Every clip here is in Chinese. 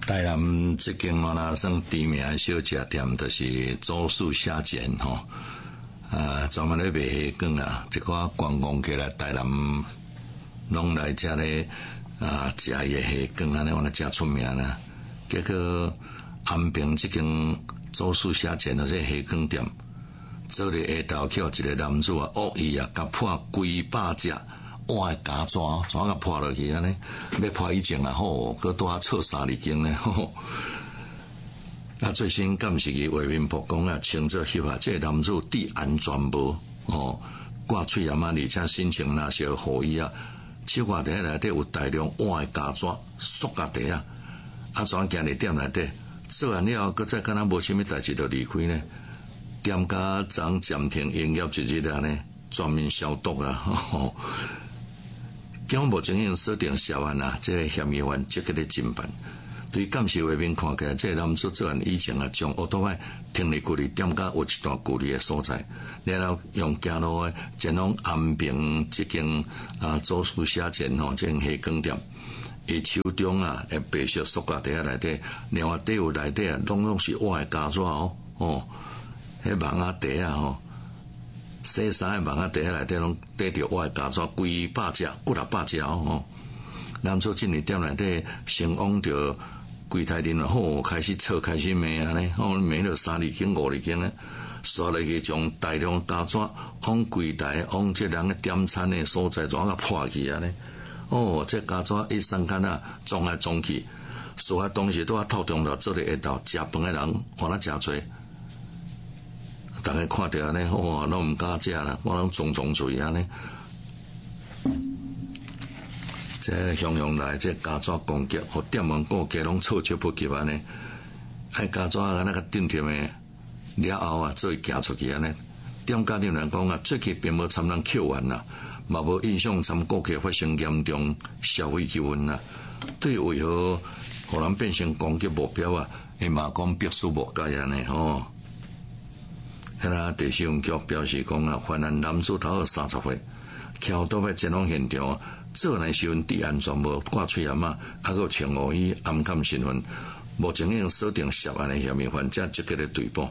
台南这间嘛啦算知名的小吃店，就是周氏虾卷吼。专门咧卖虾卷啊，一寡观光客来台南拢来遮咧食伊的虾卷安尼，我咧真出名啦。结果安平这间周氏虾卷的这虾卷店，做咧下头去有一个男子啊，伊啊甲破几百只。我的家纸甲破落去安尼，要破以前啊吼，搁拄啊错3、2斤呢吼。最新敢是去卫民部讲啊，清楚翕啊，这个男子治安全无吼，挂喙炎啊，而且心情若是互伊啊，手挂袋内底有大量我的家纸、塑胶袋啊，怎行入店内底做完了，搁再敢若无啥物代志就离开呢？店家暂停营业1日啊呢，全面消毒啊吼。警方目前已经锁定涉案啊，这个嫌疑犯积极咧侦办。对监视画面看起来，这个男子做完以前啊，将奥多麦停离距离店家有一段距离的所在，然后用走路的前往安平这间周氏虾卷吼，这间虾卷店，伊手中啊，白色塑胶袋内底，另外底有内底啊，拢是我的家纸哦，迄网仔袋啊吼。洗衫的网仔袋内底拢缀着我的家纸，几百只、600只哦。男子进入店内底，先往着柜台顶吼开始吵，开始骂安尼，骂了3、2斤、5、2斤呢，刷落去将大量家纸往柜台、往这人的点餐的所在，怎个破去安尼？这家纸一三间啊，撞来撞去，所有东西都啊透中了，做咧下头食饭的人看了真多。大家看到安尼，拢唔敢食啦，我拢种嘴安尼。这向阳来这家纸攻击，互店门顾客拢措手不及安尼。家纸安那个顶贴的了后啊，做伊行出去安尼。店家店人讲啊，最近并无参人扣完啦，嘛无印象参顾客发生严重消费纠纷啦。对为何互人变成攻击目标啊？伊嘛讲必须无解安尼吼。第新闻局表示讲啊，犯案男子头30岁，桥倒来前往现场，做来时阵治安全无挂喙炎啊，还穿雨衣暗藏身份，目前已经锁定涉案的嫌疑犯，才积极的追捕。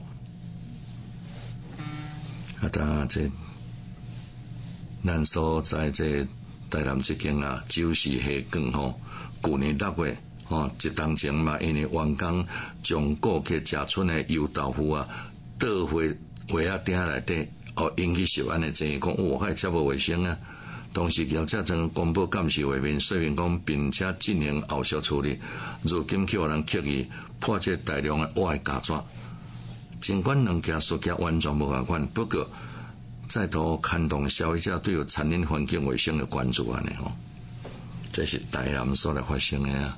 这咱所在这台南这间周氏虾卷吼，去年6月一当前嘛，因为员工将顾客食剩的油豆腐啊倒回鞋仔顶内底，引起涉案的争议，讲还遮无卫生啊！当时调查曾公布监视画面，说明讲并且进行后续处理。如今却有人刻意破解大量的我的家纸，尽管两件事件完全无相关，不过再度牵动消费者对于餐饮环境卫生的关注安尼吼。这是台南所来发生的啊。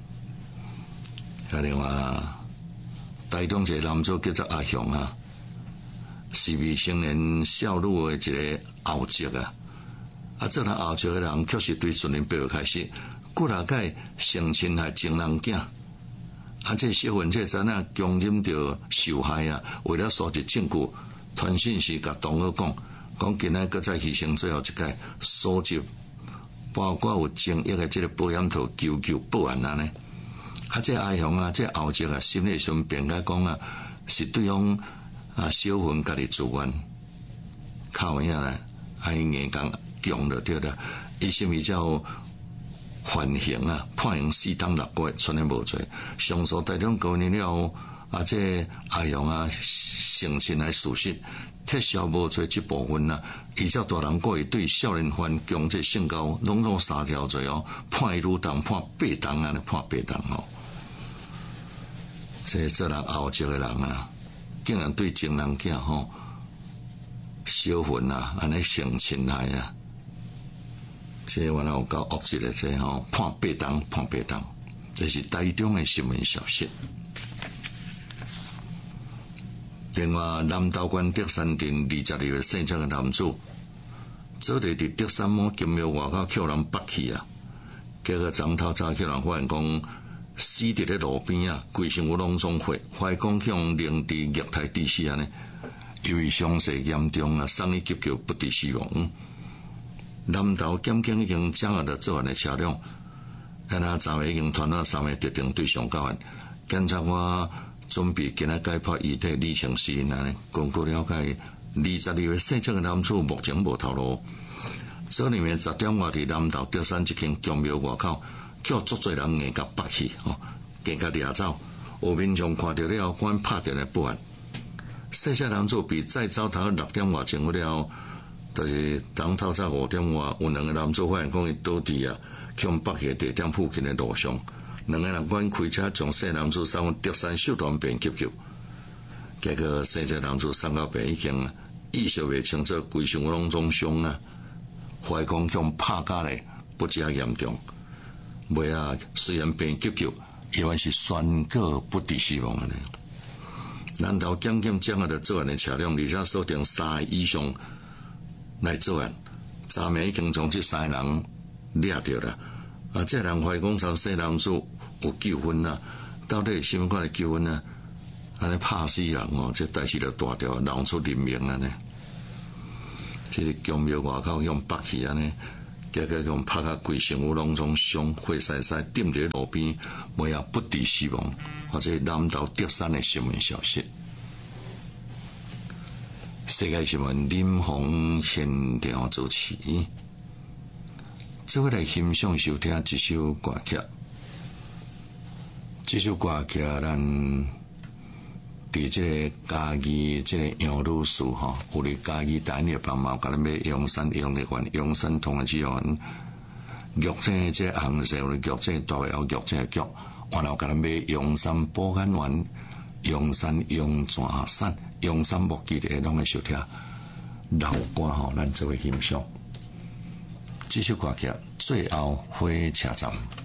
另外，台中一个男子叫做阿雄啊。是未成年少女的一个后籍啊！这人后籍的人确实对纯人辈开始，过来个性侵害情人囝，这小分这阵啊，强忍着受害啊，为了收集证据，传讯息甲同学讲今仔个再牺牲最后一届，收集包括有争议的这个保险套求报案安尼。这阿雄啊，这后籍啊，心理上辩解讲啊，是对方。小份家己自愿靠影咧，伊硬讲强就对了。伊是比较缓刑啊，判刑4当6个月，全然无罪。上诉台中高年了这阿勇啊，性侵害事实，撤销无罪这部分啊，依照大人过对少年犯强制性交，拢总3条罪判伊入党判8当安尼判8当吼。这人后籍的人啊。竟然对情人囝小份安尼性侵害啊！这原来有够恶质的这判8当，这是台中的新闻消息。另外，南投县德山镇22岁姓张的男子，早地伫德山某金庙外口扣人拔去啊！结果昨头早扣人发现讲。死伫咧路边啊，规身有拢总血，怀疑讲向凌迟虐待致死安尼，由于伤势严重啊，送医急救不治死亡。南投检警已经掌握了作案的车辆， 咱啊昨暝已经传到3位特定对象交案，检察官准备今仔解剖遗体理清死因安尼，根据了解，22位姓郑的男子目前无透露。这里面10点外伫南投德山一间公庙外口，叫足侪人硬甲拔去，硬甲掠走。有民众看到了，赶拍电来报案。姓郑男子被再遭头6点外前了，就是当透早5点外，有2个男子发现讲伊倒伫啊，向北去地点附近的路上，2个人赶开车将姓男子送往德山秀团病急救。结果姓郑男子送到病已经意识未清，这规身拢中伤啊，怀疑讲向拍甲咧不加严重。尾啊，虽然病急救，依然是宣告不治死亡的。南投检警掌握着作案的车辆，而且锁定3个以上来作案。昨暝已经将这3个人抓到了。这人怀疑讲从姓男子有纠纷啊，到底什么款的纠纷啊？安尼拍死人这代志就大条，闹出人命安尼。这个公庙外口向北去安尼。结果用拍甲规身躯拢中伤，血晒晒抌伫路边，尾啊不治死亡。或者南投德山的新闻消息。世界新闻林鸿现场主持。这位来欣赏收听一首歌曲。这首歌曲咱伫这个嘉义这个杨女士有咧嘉义单日帮忙，甲咱买阳山阳力丸、阳山同的资源，玉井这行势有咧玉井大尾后玉井的玉，然后甲咱买阳山保肝丸、阳山阳泉散、阳山木基的拢会收听老歌咱做位欣赏。这首歌曲最后火车站。